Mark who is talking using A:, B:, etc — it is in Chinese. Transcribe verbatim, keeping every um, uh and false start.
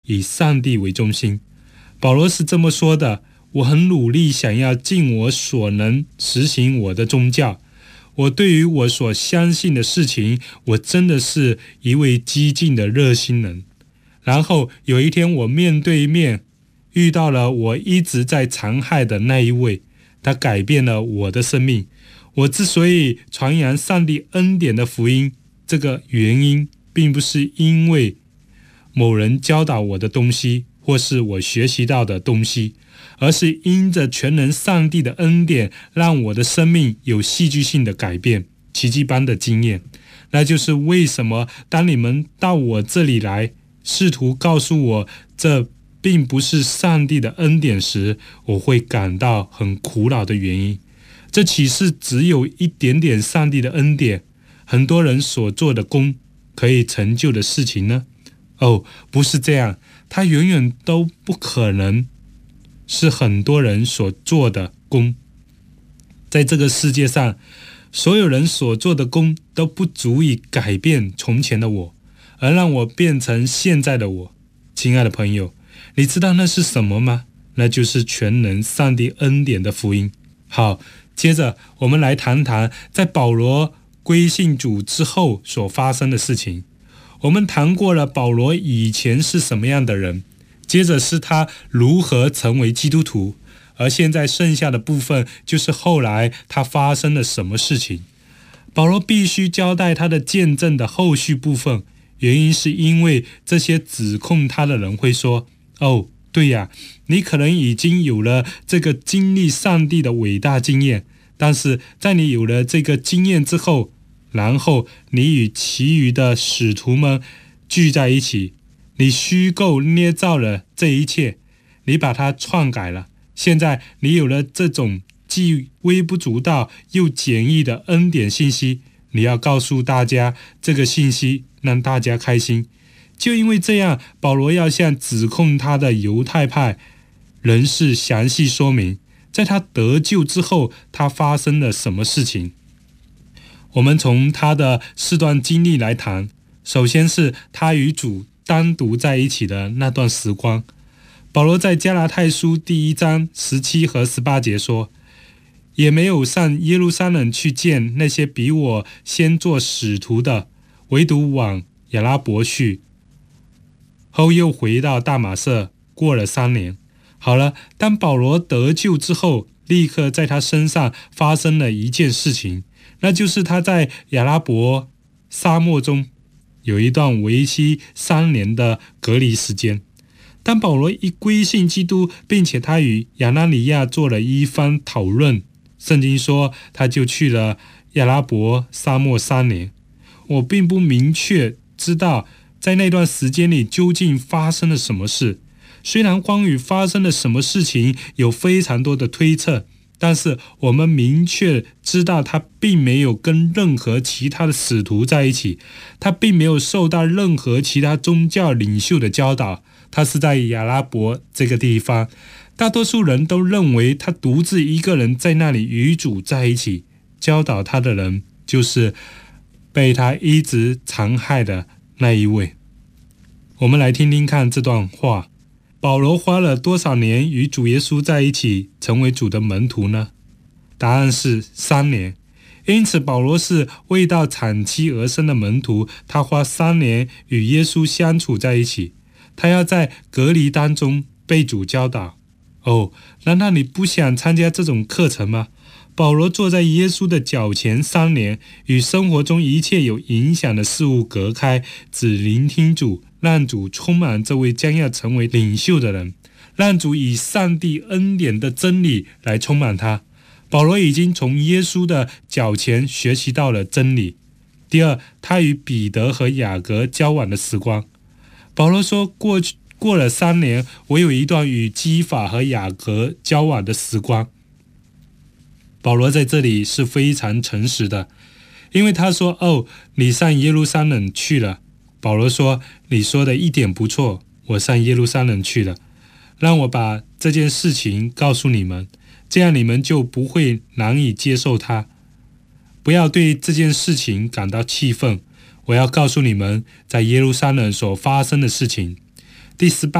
A: 以上帝为中心。保罗是这么说的：我很努力想要尽我所能实行我的宗教，我对于我所相信的事情，我真的是一位激进的热心人。然后有一天我面对面遇到了我一直在残害的那一位，他改变了我的生命。我之所以传扬上帝恩典的福音，这个原因并不是因为某人教导我的东西，或是我学习到的东西，而是因着全能上帝的恩典，让我的生命有戏剧性的改变，奇迹般的经验。那就是为什么当你们到我这里来，试图告诉我这并不是上帝的恩典时，我会感到很苦恼的原因。这岂是只有一点点上帝的恩典，很多人所做的工可以成就的事情呢？哦，不是这样，它远远都不可能是很多人所做的工。在这个世界上，所有人所做的工都不足以改变从前的我，而让我变成现在的我。亲爱的朋友，你知道那是什么吗？那就是全能上帝恩典的福音。好，接着我们来谈谈在保罗归信主之后所发生的事情。我们谈过了保罗以前是什么样的人，接着是他如何成为基督徒，而现在剩下的部分就是后来他发生了什么事情。保罗必须交代他的见证的后续部分，原因是因为这些指控他的人会说，哦，对呀，你可能已经有了这个经历上帝的伟大经验，但是在你有了这个经验之后，然后你与其余的使徒们聚在一起，你虚构捏造了这一切，你把它篡改了。现在你有了这种既微不足道又简易的恩典信息，你要告诉大家这个信息，让大家开心。就因为这样，保罗要向指控他的犹太派人士详细说明，在他得救之后，他发生了什么事情。我们从他的四段经历来谈，首先是他与主单独在一起的那段时光。保罗在加拉太书第一章十七和十八节说，也没有上耶路撒冷去见那些比我先做使徒的，唯独往亚拉伯去，后又回到大马色，过了三年。好了，当保罗得救之后，立刻在他身上发生了一件事情，那就是他在亚拉伯沙漠中有一段为期三年的隔离时间。当保罗一归信基督，并且他与亚拿尼亚做了一番讨论，圣经说他就去了亚拉伯沙漠三年。我并不明确知道在那段时间里究竟发生了什么事，虽然关于发生了什么事情有非常多的推测，但是我们明确知道他并没有跟任何其他的使徒在一起，他并没有受到任何其他宗教领袖的教导，他是在亚拉伯这个地方。大多数人都认为他独自一个人在那里与主在一起，教导他的人就是被他一直残害的那一位。我们来听听看这段话。保罗花了多少年与主耶稣在一起，成为主的门徒呢？答案是三年。因此保罗是未到产期而生的门徒，他花三年与耶稣相处在一起，他要在隔离当中被主教导。哦，难道你不想参加这种课程吗？保罗坐在耶稣的脚前三年，与生活中一切有影响的事物隔开，只聆听主，让主充满这位将要成为领袖的人，让主以上帝恩典的真理来充满他。保罗已经从耶稣的脚前学习到了真理。第二，他与彼得和雅各交往的时光。保罗说，过去过了三年，我有一段与基法和雅各交往的时光。保罗在这里是非常诚实的，因为他说，哦，你上耶路撒冷去了。保罗说，你说的一点不错，我上耶路撒冷去了，让我把这件事情告诉你们，这样你们就不会难以接受它。不要对这件事情感到气愤，我要告诉你们在耶路撒冷所发生的事情。第十八